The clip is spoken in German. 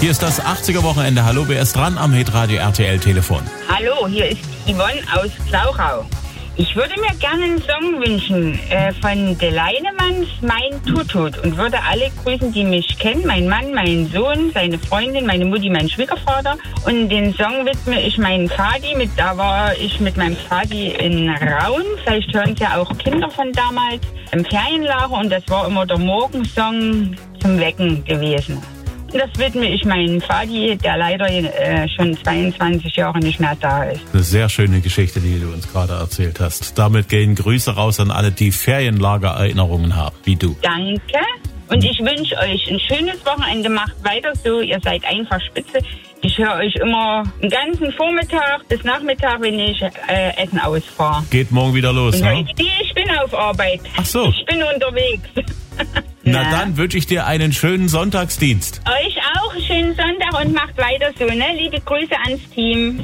Hier ist das 80er-Wochenende. Hallo, wer ist dran am Hitradio RTL-Telefon? Hallo, hier ist Yvonne aus Glauchau. Ich würde mir gerne einen Song wünschen von De Leinemanns, Mein Tutut. Und würde alle grüßen, die mich kennen. Mein Mann, mein Sohn, seine Freundin, meine Mutti, mein Schwiegervater. Und den Song widme ich meinen Vati. Da war ich mit meinem Vati in Raun. Vielleicht hören es ja auch Kinder von damals im Ferienlager. Und das war immer der Morgensong zum Wecken gewesen. Das widme ich meinen Vati, der leider schon 22 Jahre nicht mehr da ist. Eine sehr schöne Geschichte, die du uns gerade erzählt hast. Damit gehen Grüße raus an alle, die Ferienlagererinnerungen haben, wie du. Danke. Und ich wünsche euch ein schönes Wochenende. Macht weiter so. Ihr seid einfach spitze. Ich höre euch immer den ganzen Vormittag bis Nachmittag, wenn ich Essen ausfahre. Geht morgen wieder los, ne? Ich bin auf Arbeit. Ach so. Ich bin unterwegs. Na dann wünsche ich dir einen schönen Sonntagsdienst. Euch auch einen schönen Sonntag und macht weiter so, ne? Liebe Grüße ans Team.